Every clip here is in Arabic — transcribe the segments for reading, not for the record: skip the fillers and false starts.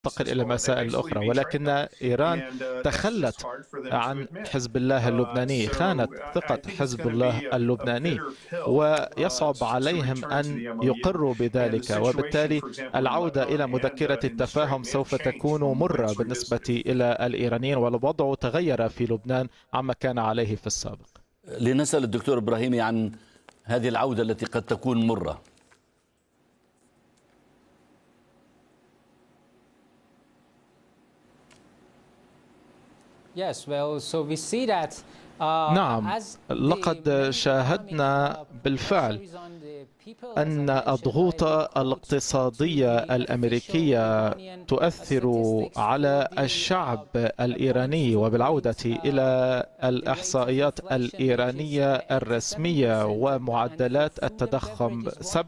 ننتقل إلى مسائل أخرى، ولكن إيران تخلت عن حزب الله اللبناني، خانت ثقة حزب الله اللبناني، ويصعب عليهم أن يقروا بذلك، وبالتالي العودة إلى مذكرة التفاهم سوف تكون مرة بالنسبة إلى الإيرانيين، والوضع تغير في لبنان عما كان عليه في السابق. لنسأل الدكتور إبراهيمي عن هذه العودة التي قد تكون مرة. نعم، لقد شاهدنا بالفعل أن الضغوط الاقتصادية الأمريكية تؤثر على الشعب الإيراني، وبالعودة إلى الإحصائيات الإيرانية الرسمية ومعدلات التضخم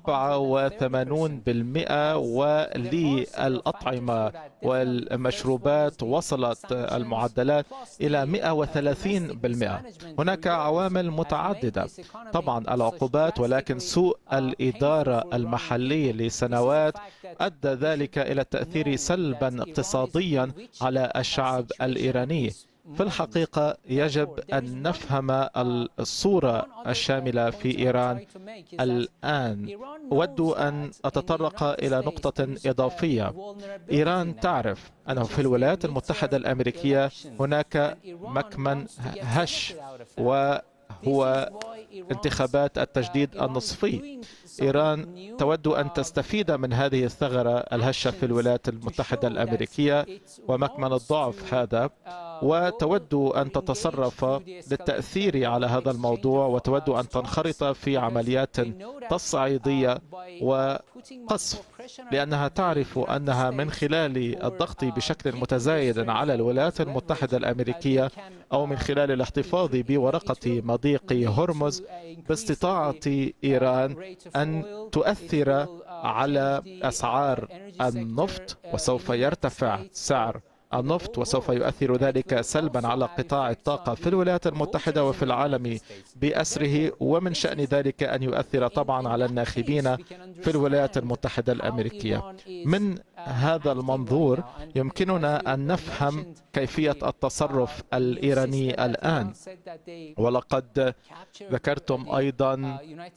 87%، وللأطعمة والمشروبات وصلت المعدلات إلى 130%. هناك عوامل متعددة، طبعا العقوبات، ولكن سوء الإدارة المحلية لسنوات أدى ذلك إلى التأثير سلبا اقتصاديا على الشعب الإيراني. في الحقيقة يجب أن نفهم الصورة الشاملة في إيران الآن. أود أن أتطرق إلى نقطة إضافية. إيران تعرف أنه في الولايات المتحدة الأمريكية هناك مكمن هش، وهو انتخابات التجديد النصفي. إيران تود أن تستفيد من هذه الثغرة الهشة في الولايات المتحدة الأمريكية ومكمن الضعف هذا، وتود أن تتصرف للتأثير على هذا الموضوع، وتود أن تنخرط في عمليات تصعيدية وقصف، لأنها تعرف أنها من خلال الضغط بشكل متزايد على الولايات المتحدة الأمريكية، أو من خلال الاحتفاظ بورقة مضيق هرمز، باستطاعة إيران أن تؤثر على أسعار النفط، وسوف يرتفع سعر النفط، وسوف يؤثر ذلك سلبا على قطاع الطاقة في الولايات المتحدة وفي العالم بأسره، ومن شأن ذلك أن يؤثر طبعا على الناخبين في الولايات المتحدة الأمريكية. من هذا المنظور يمكننا أن نفهم كيفية التصرف الإيراني الآن، ولقد ذكرتم أيضا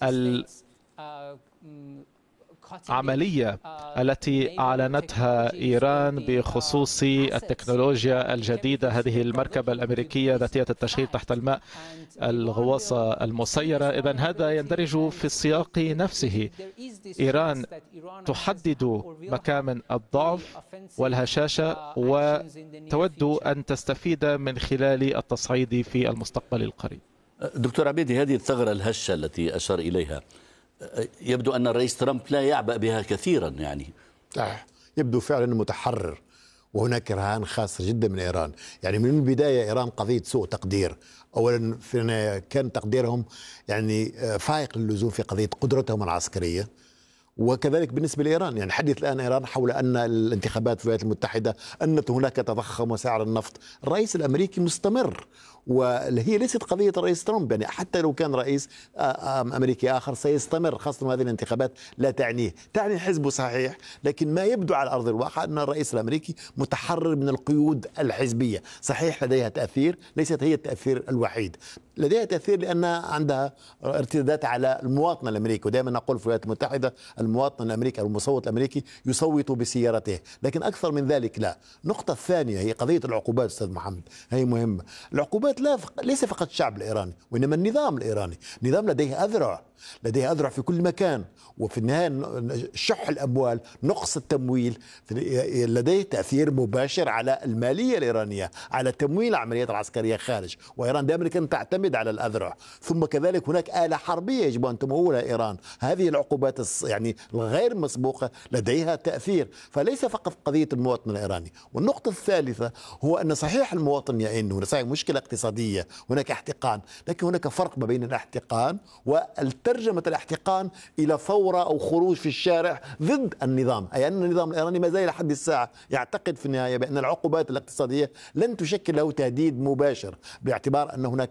العملية التي أعلنتها إيران بخصوص التكنولوجيا الجديدة، هذه المركبة الأمريكية ذاتية التشغيل تحت الماء، الغواصة المسيرة. إذن هذا يندرج في السياق نفسه. إيران تحدد مكامن الضعف والهشاشة، وتود أن تستفيد من خلال التصعيد في المستقبل القريب. دكتور عبيدي، هذه الثغرة الهشة التي أشار إليها يبدو أن الرئيس ترامب لا يعبأ بها كثيرا، يعني يبدو فعلا متحرر، وهناك رهان خاص جدا من إيران. يعني من البداية إيران قضية سوء تقدير. أولا كان تقديرهم يعني فائق للزوم في قضية قدرتهم العسكرية، وكذلك بالنسبة لإيران. يعني حديث الآن إيران حول أن الانتخابات في الولايات المتحدة أنت هناك تضخم وسعر النفط. الرئيس الأمريكي مستمر، وهي ليست قضية الرئيس ترامب. يعني حتى لو كان رئيس أمريكي آخر سيستمر، خاصة هذه الانتخابات لا تعنيه، تعني حزبه صحيح، لكن ما يبدو على أرض الواقع أن الرئيس الأمريكي متحرر من القيود الحزبية. صحيح لديها تأثير، ليست هي التأثير الوحيد، لديها تأثير لأنها عندها ارتدادات على المواطن الأمريكي. ودائما نقول في الولايات المتحدة المواطن الأمريكي أو المصوت الأمريكي يصوت بسيارته، لكن أكثر من ذلك لا. النقطة الثانية هي قضية العقوبات. أستاذ محمد، هي مهمة. العقوبات ليس فقط الشعب الإيراني، وإنما النظام الإيراني. نظام لديه أذرع في كل مكان، وفي النهاية شح الأموال، نقص التمويل لديه تأثير مباشر على المالية الإيرانية، على تمويل العمليات العسكرية خارج. وإيران دائما كانت تعتمد على الأذرع. ثم كذلك هناك آلة حربية يجب أن تمولها إيران. هذه العقوبات يعني الغير مسبوقة لديها تأثير، فليس فقط قضية المواطن الإيراني. والنقطة الثالثة هو أن صحيح المواطن يئن، هنا صحيح مشكلة اقتصادية، هناك احتقان، لكن هناك فرق ما بين الاحتقان والترجمة الاحتقان إلى ثورة أو خروج في الشارع ضد النظام. أي أن النظام الإيراني ما زال لحد الساعة يعتقد في النهاية بأن العقوبات الاقتصادية لن تشكل له تهديد مباشر، باعتبار أن هناك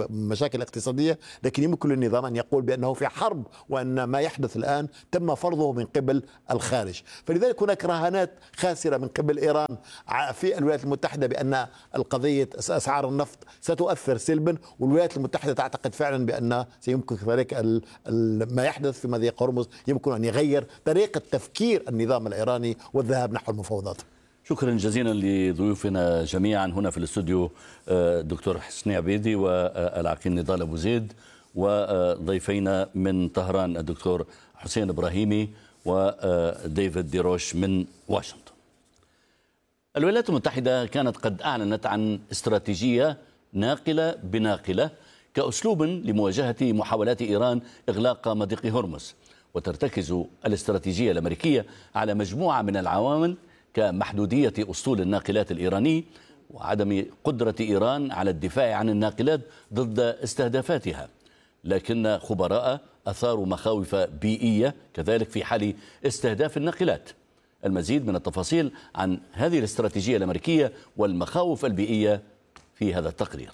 مشاكل اقتصادية، لكن يمكن للنظام أن يقول بأنه في حرب وأن ما يحدث الآن تم فرضه من قبل الخارج. فلذلك هناك رهانات خاسرة من قبل إيران في الولايات المتحدة بأن القضية أسعار النفط ستؤثر سلبا، والولايات المتحدة تعتقد فعلا بأن سيمكن كذلك ما يحدث في مضيق هرمز يمكن أن يغير طريقة تفكير النظام الإيراني والذهاب نحو المفاوضات. شكرا جزيلا لضيوفنا جميعا هنا في الاستوديو، دكتور حسني عبيدي والعقيد نضال أبو زيد، وضيفينا من طهران الدكتور حسين إبراهيمي وديفيد ديروش من واشنطن. الولايات المتحدة كانت قد أعلنت عن استراتيجية ناقلة بناقلة كأسلوب لمواجهة محاولات إيران إغلاق مضيق هرمز، وترتكز الاستراتيجية الأمريكية على مجموعة من العوامل كمحدودية أسطول الناقلات الإيراني وعدم قدرة إيران على الدفاع عن الناقلات ضد استهدافاتها. لكن خبراء أثاروا مخاوف بيئية كذلك في حال استهداف الناقلات. المزيد من التفاصيل عن هذه الاستراتيجية الأمريكية والمخاوف البيئية في هذا التقرير.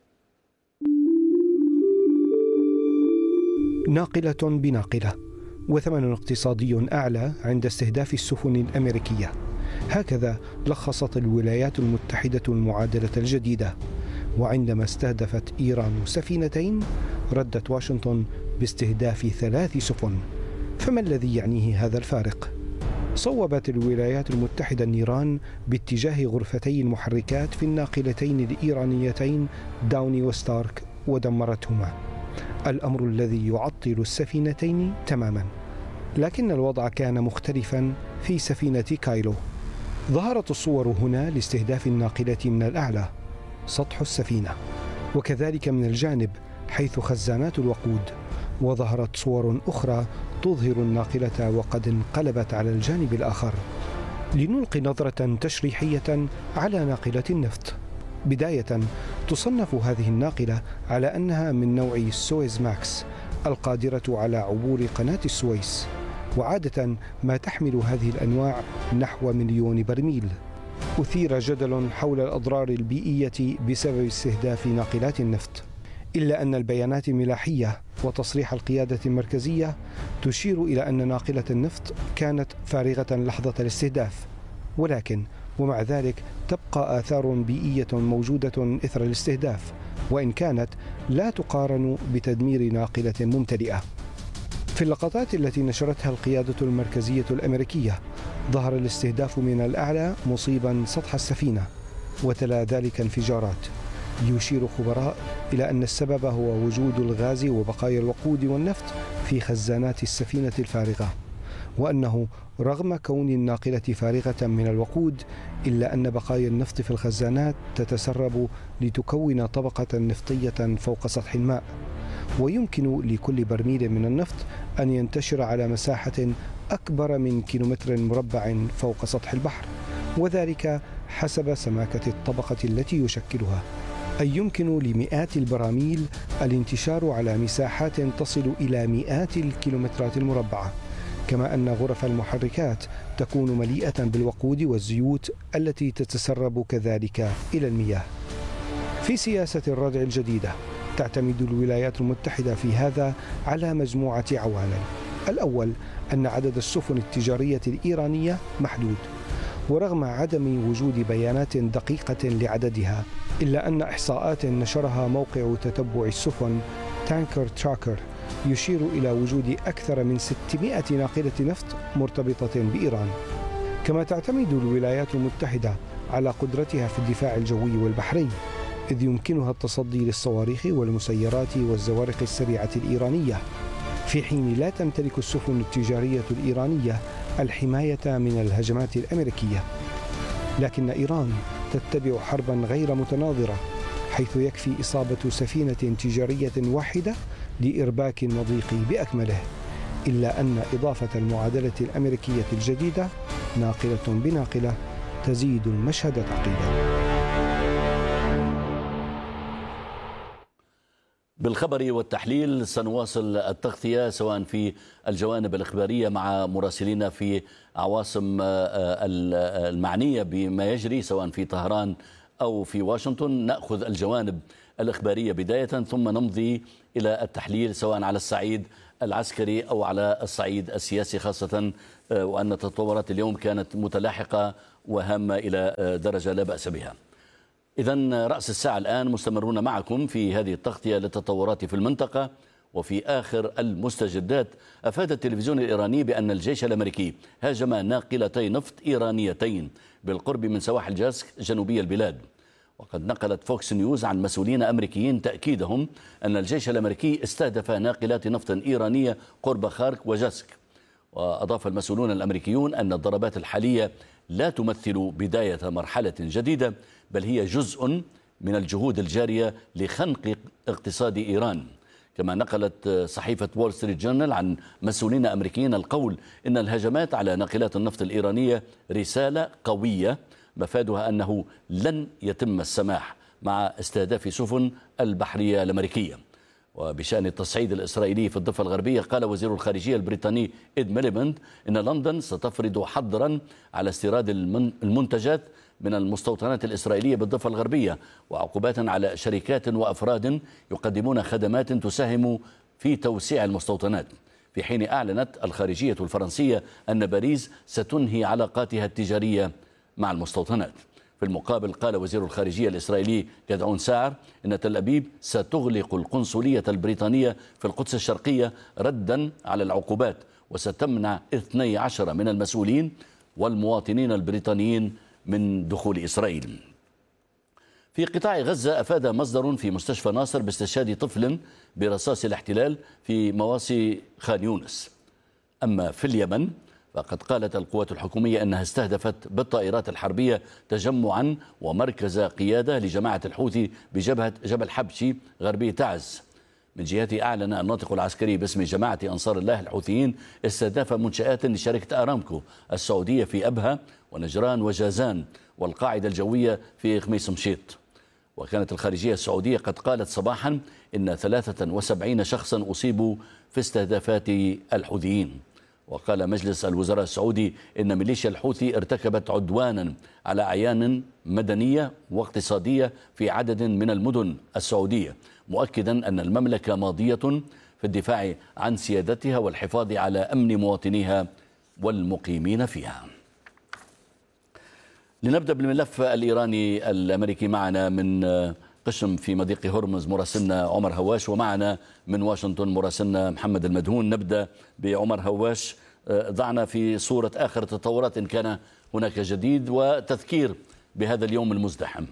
ناقلة بناقلة وثمن اقتصادي أعلى عند استهداف السفن الأمريكية، هكذا لخصت الولايات المتحدة المعادلة الجديدة. وعندما استهدفت إيران سفينتين ردت واشنطن باستهداف 3 سفن. فما الذي يعنيه هذا الفارق؟ صوبت الولايات المتحدة النيران باتجاه غرفتي المحركات في الناقلتين الإيرانيتين داوني وستارك ودمرتهما، الأمر الذي يعطل السفينتين تماما. لكن الوضع كان مختلفا في سفينة كايلو. ظهرت الصور هنا لاستهداف الناقلة من الأعلى، سطح السفينة، وكذلك من الجانب حيث خزانات الوقود. وظهرت صور أخرى تظهر الناقلة وقد انقلبت على الجانب الآخر. لنلقي نظرة تشريحية على ناقلة النفط. بداية تصنف هذه الناقلة على أنها من نوع السويس ماكس القادرة على عبور قناة السويس، وعادة ما تحمل هذه الأنواع نحو 1,000,000 برميل. أثير جدل حول الأضرار البيئية بسبب استهداف ناقلات النفط، إلا أن البيانات الملاحية وتصريح القيادة المركزية تشير إلى أن ناقلة النفط كانت فارغة لحظة الاستهداف. ولكن ومع ذلك تبقى آثار بيئية موجودة إثر الاستهداف، وإن كانت لا تقارن بتدمير ناقلة ممتلئة. في اللقطات التي نشرتها القيادة المركزية الأمريكية ظهر الاستهداف من الأعلى مصيبا سطح السفينة، وتلا ذلك انفجارات. يشير خبراء إلى أن السبب هو وجود الغاز وبقايا الوقود والنفط في خزانات السفينة الفارغة، وأنه رغم كون الناقلة فارغة من الوقود إلا أن بقايا النفط في الخزانات تتسرب لتكون طبقة نفطية فوق سطح الماء، ويمكن لكل برميل من النفط أن ينتشر على مساحة أكبر من كيلومتر مربع فوق سطح البحر، وذلك حسب سماكة الطبقة التي يشكلها. أي يمكن لمئات البراميل الانتشار على مساحات تصل إلى مئات الكيلومترات المربعة، كما أن غرف المحركات تكون مليئة بالوقود والزيوت التي تتسرب كذلك إلى المياه. في سياسة الردع الجديدة تعتمد الولايات المتحدة في هذا على مجموعة عوامل. الأول أن عدد السفن التجارية الإيرانية محدود، ورغم عدم وجود بيانات دقيقة لعددها، إلا أن إحصاءات نشرها موقع تتبع السفن تانكر تراكر يشير إلى وجود أكثر من 600 ناقلة نفط مرتبطة بإيران. كما تعتمد الولايات المتحدة على قدرتها في الدفاع الجوي والبحري، إذ يمكنها التصدي للصواريخ والمسيرات والزوارق السريعة الإيرانية، في حين لا تمتلك السفن التجارية الإيرانية الحماية من الهجمات الأمريكية. لكن إيران تتبع حربا غير متناظرة، حيث يكفي إصابة سفينة تجارية واحدة لإرباك المضيق بأكمله، إلا أن إضافة المعادلة الأمريكية الجديدة ناقلة بناقلة تزيد المشهد تعقيدا. بالخبر والتحليل سنواصل التغطية سواء في الجوانب الإخبارية مع مراسلين في عواصم المعنية بما يجري سواء في طهران أو في واشنطن نأخذ الجوانب الإخبارية بداية ثم نمضي إلى التحليل سواء على الصعيد العسكري أو على الصعيد السياسي، خاصة وأن تطورات اليوم كانت متلاحقة وهامة إلى درجة لا بأس بها. إذن رأس الساعة الآن مستمرون معكم في هذه التغطية للتطورات في المنطقة. وفي آخر المستجدات أفاد التلفزيون الإيراني بأن الجيش الأمريكي هاجم ناقلتي نفط إيرانيتين بالقرب من سواحل جاسك جنوبي البلاد. وقد نقلت فوكس نيوز عن مسؤولين أمريكيين تأكيدهم أن الجيش الأمريكي استهدف ناقلات نفط إيرانية قرب خارك وجاسك. وأضاف المسؤولون الأمريكيون أن الضربات الحالية لا تمثل بداية مرحلة جديدة، بل هي جزء من الجهود الجارية لخنق اقتصاد إيران. كما نقلت صحيفة وول ستريت جورنال عن مسؤولين أمريكيين القول إن الهجمات على ناقلات النفط الإيرانية رسالة قوية مفادها أنه لن يتم السماح مع استهداف سفن البحرية الأمريكية. وبشأن التصعيد الإسرائيلي في الضفة الغربية قال وزير الخارجية البريطاني إد ميليباند إن لندن ستفرض حظرا على استيراد المنتجات من المستوطنات الإسرائيلية بالضفة الغربية وعقوبات على شركات وأفراد يقدمون خدمات تساهم في توسيع المستوطنات، في حين أعلنت الخارجية الفرنسية أن باريس ستنهي علاقاتها التجارية مع المستوطنات. في المقابل قال وزير الخارجية الإسرائيلي جدعون ساعر إن تل أبيب ستغلق القنصلية البريطانية في القدس الشرقية ردا على العقوبات، وستمنع 12 من المسؤولين والمواطنين البريطانيين من دخول إسرائيل. في قطاع غزة أفاد مصدر في مستشفى ناصر باستشهاد طفل برصاص الاحتلال في مواصي خان يونس. أما في اليمن فقد قالت القوات الحكومية أنها استهدفت بالطائرات الحربية تجمعا ومركز قيادة لجماعة الحوثي بجبهة جبل حبشي غربي تعز. من جهته أعلن الناطق العسكري باسم جماعة أنصار الله الحوثيين استهداف منشآت لشركة أرامكو السعودية في أبها ونجران وجازان والقاعدة الجوية في خميس مشيط. وكانت الخارجية السعودية قد قالت صباحا إن 73 شخصا أصيبوا في استهدافات الحوثيين. وقال مجلس الوزراء السعودي إن ميليشيا الحوثي ارتكبت عدوانا على أعيان مدنية واقتصادية في عدد من المدن السعودية، مؤكدا أن المملكة ماضية في الدفاع عن سيادتها والحفاظ على أمن مواطنيها والمقيمين فيها. لنبدأ بالملف الإيراني الأمريكي. معنا من قشم في مضيق هرمز مراسلنا عمر هواش، ومعنا من واشنطن مراسلنا محمد المدهون. نبدأ بعمر هواش، ضعنا في صورة آخر التطورات إن كان هناك جديد وتذكير بهذا اليوم المزدحم.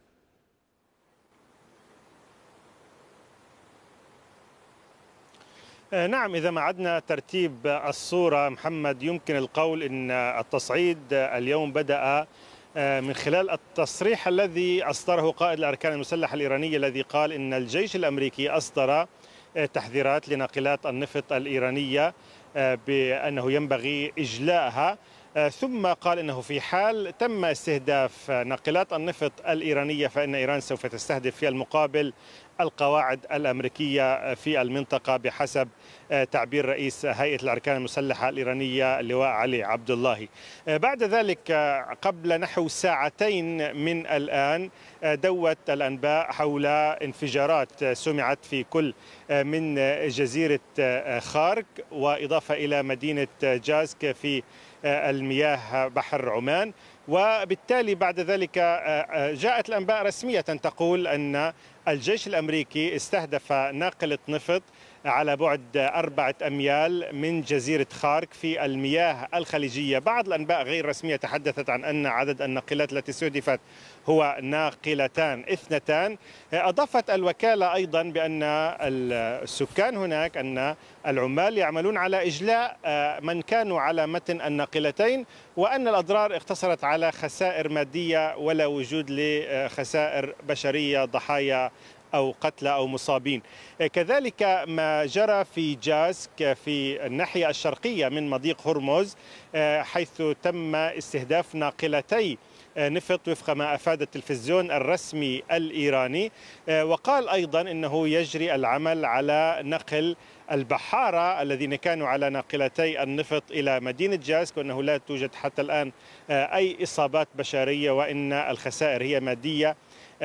نعم، إذا ما عدنا ترتيب الصورة محمد، يمكن القول أن التصعيد اليوم بدأ من خلال التصريح الذي أصدره قائد الأركان المسلحة الإيرانية، الذي قال إن الجيش الأمريكي أصدر تحذيرات لناقلات النفط الإيرانية بأنه ينبغي إجلاءها، ثم قال إنه في حال تم استهداف ناقلات النفط الإيرانية فإن إيران سوف تستهدف في المقابل القواعد الأمريكية في المنطقة بحسب تعبير رئيس هيئة الأركان المسلحة الإيرانية اللواء علي عبد الله. بعد ذلك قبل نحو ساعتين من الآن دوت الأنباء حول انفجارات سمعت في كل من جزيرة خارك وإضافة إلى مدينة جازك في المياه بحر عمان. وبالتالي بعد ذلك جاءت الأنباء رسمية تقول أن الجيش الأمريكي استهدف ناقلة نفط على بعد 4 أميال من جزيرة خارك في المياه الخليجية. بعض الأنباء غير رسمية تحدثت عن أن عدد الناقلات التي استهدفت هو ناقلتان 2. أضافت الوكالة أيضا بأن السكان هناك، أن العمال يعملون على إجلاء من كانوا على متن الناقلتين، وأن الأضرار اقتصرت على خسائر مادية ولا وجود لخسائر بشرية ضحايا أو قتلى أو مصابين. كذلك ما جرى في جازك في الناحية الشرقية من مضيق هرمز، حيث تم استهداف ناقلتي نفط وفق ما أفاد التلفزيون الرسمي الإيراني. وقال أيضا أنه يجري العمل على نقل البحارة الذين كانوا على ناقلتي النفط إلى مدينة جاسك، وأنه لا توجد حتى الآن أي إصابات بشرية، وإن الخسائر هي مادية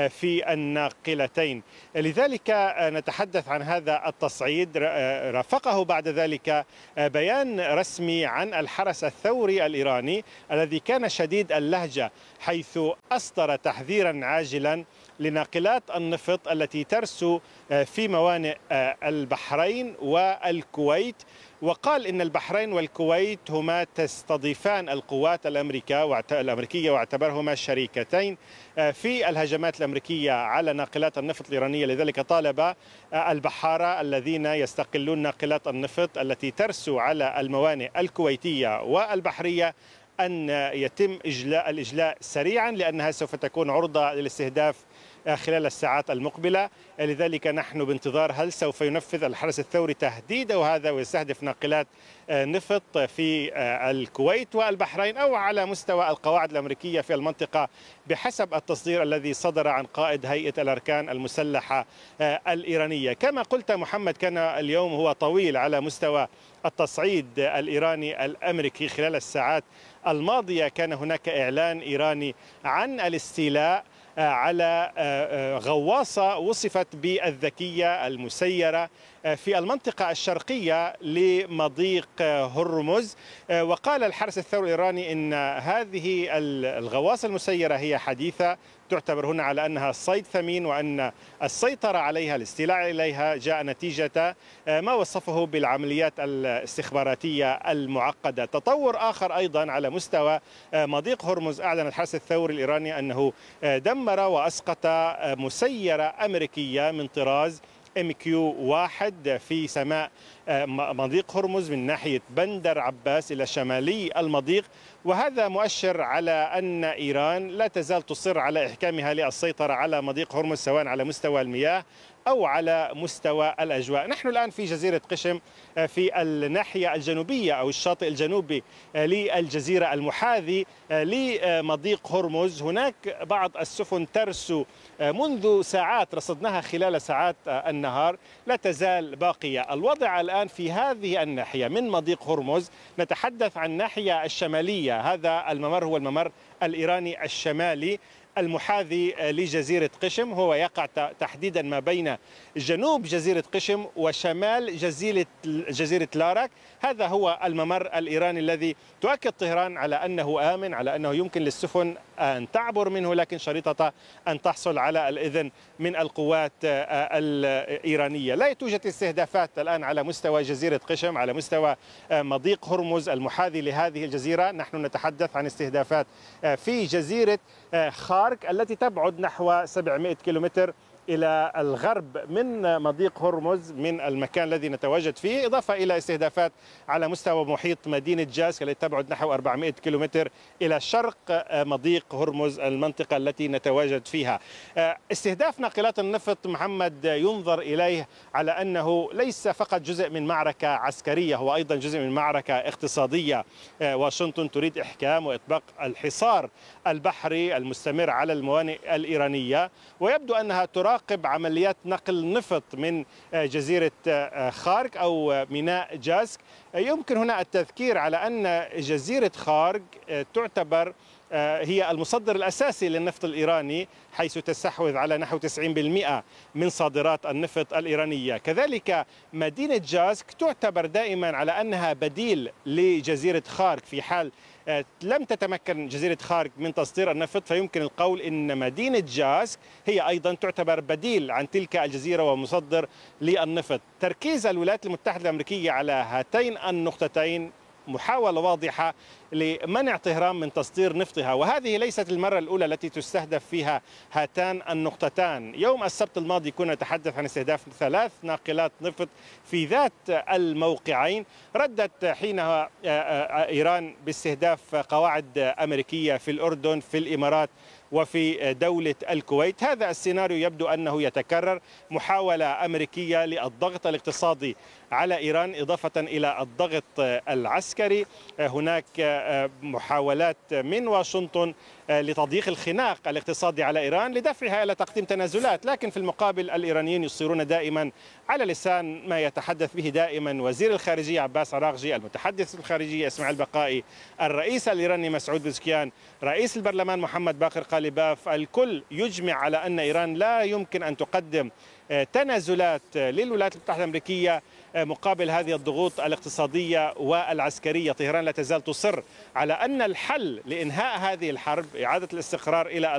في الناقلتين. لذلك نتحدث عن هذا التصعيد. رافقه بعد ذلك بيان رسمي عن الحرس الثوري الإيراني الذي كان شديد اللهجة، حيث أصدر تحذيرا عاجلا لناقلات النفط التي ترسو في موانئ البحرين والكويت. وقال إن البحرين والكويت هما تستضيفان القوات الأمريكية واعتبرهما شريكتين في الهجمات الأمريكية على ناقلات النفط الإيرانية. لذلك طالب البحارة الذين يستقلون ناقلات النفط التي ترسو على الموانئ الكويتية والبحرية أن يتم الإجلاء سريعا، لأنها سوف تكون عرضة للاستهداف خلال الساعات المقبلة. لذلك نحن بانتظار هل سوف ينفذ الحرس الثوري تهديده هذا ويستهدف ناقلات نفط في الكويت والبحرين أو على مستوى القواعد الأمريكية في المنطقة بحسب التصدير الذي صدر عن قائد هيئة الأركان المسلحة الإيرانية. كما قلت محمد، كان اليوم هو طويل على مستوى التصعيد الإيراني الأمريكي. خلال الساعات الماضية كان هناك إعلان إيراني عن الاستيلاء على غواصة وصفت بالذكية المسيرة في المنطقة الشرقية لمضيق هرمز. وقال الحرس الثوري الإيراني إن هذه الغواصة المسيرة هي حديثة، تعتبر هنا على أنها صيد ثمين، وأن السيطرة عليها الاستيلاء إليها جاء نتيجة ما وصفه بالعمليات الاستخباراتية المعقدة. تطور آخر أيضا على مستوى مضيق هرمز، أعلن الحرس الثوري الإيراني أنه دمر وأسقط مسيرة أمريكية من طراز MQ-1 في سماء مضيق هرمز من ناحية بندر عباس إلى شمالي المضيق. وهذا مؤشر على أن إيران لا تزال تصر على إحكامها للسيطرة على مضيق هرمز، سواء على مستوى المياه أو على مستوى الأجواء. نحن الآن في جزيرة قشم في الناحية الجنوبية أو الشاطئ الجنوبي للجزيرة المحاذي لمضيق هرمز. هناك بعض السفن ترسو منذ ساعات، رصدناها خلال ساعات النهار، لا تزال باقية. الوضع الآن في هذه الناحية من مضيق هرمز، نتحدث عن الناحية الشمالية، هذا الممر هو الممر الإيراني الشمالي المحاذي لجزيرة قشم، هو يقع تحديدا ما بين جنوب جزيرة قشم وشمال جزيرة لاراك. هذا هو الممر الإيراني الذي تؤكد طهران على أنه آمن، على أنه يمكن للسفن أن تعبر منه، لكن شريطة أن تحصل على الإذن من القوات الإيرانية. لا توجد استهدافات الآن على مستوى جزيرة قشم، على مستوى مضيق هرمز المحاذي لهذه الجزيرة. نحن نتحدث عن استهدافات في جزيرة خارك التي تبعد نحو 700 كيلومتر إلى الغرب من مضيق هرمز من المكان الذي نتواجد فيه، إضافة إلى استهدافات على مستوى محيط مدينة جاسك التي تبعد نحو 400 كيلومتر إلى شرق مضيق هرمز المنطقة التي نتواجد فيها. استهداف ناقلات النفط محمد ينظر إليه على أنه ليس فقط جزء من معركة عسكرية، هو أيضا جزء من معركة اقتصادية. واشنطن تريد إحكام وإطباق الحصار البحري المستمر على الموانئ الإيرانية، ويبدو أنها تراقب عمليات نقل نفط من جزيرة خارك أو ميناء جاسك. يمكن هنا التذكير على أن جزيرة خارك تعتبر هي المصدر الأساسي للنفط الإيراني، حيث تستحوذ على نحو 90% من صادرات النفط الإيرانية. كذلك مدينة جاسك تعتبر دائما على أنها بديل لجزيرة خارك في حال لم تتمكن جزيرة خارك من تصدير النفط، فيمكن القول إن مدينة جاسك هي أيضا تعتبر بديل عن تلك الجزيرة ومصدر للنفط. تركيز الولايات المتحدة الأمريكية على هاتين النقطتين محاولة واضحة لمنع طهران من تصدير نفطها، وهذه ليست المرة الأولى التي تستهدف فيها هاتان النقطتان. يوم السبت الماضي كنا نتحدث عن استهداف 3 ناقلات نفط في ذات الموقعين. ردت حينها إيران باستهداف قواعد أمريكية في الأردن، في الإمارات، وفي دولة الكويت. هذا السيناريو يبدو أنه يتكرر، محاولة أمريكية للضغط الاقتصادي على إيران إضافة إلى الضغط العسكري. هناك محاولات من واشنطن لتضييق الخناق الاقتصادي على إيران لدفعها إلى تقديم تنازلات، لكن في المقابل الإيرانيين يصيرون دائما على لسان ما يتحدث به دائما وزير الخارجية عباس عراقجي، المتحدث الخارجية إسماعيل بقائي، الرئيس الإيراني مسعود بزكيان، رئيس البرلمان محمد باقر قالباف. الكل يجمع على أن إيران لا يمكن أن تقدم تنازلات للولايات المتحدة الأمريكية مقابل هذه الضغوط الاقتصادية والعسكرية. طهران لا تزال تصر على أن الحل لإنهاء هذه الحرب إعادة الاستقرار إلى